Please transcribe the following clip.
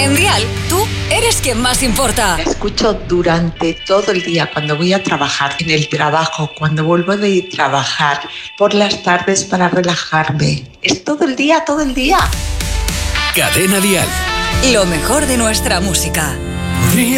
En Dial, tú eres quien más importa. La escucho durante todo el día, cuando voy a trabajar, en el trabajo, cuando vuelvo de trabajar, por las tardes para relajarme. Es todo el día, todo el día. Cadena Dial. Lo mejor de nuestra música. Podría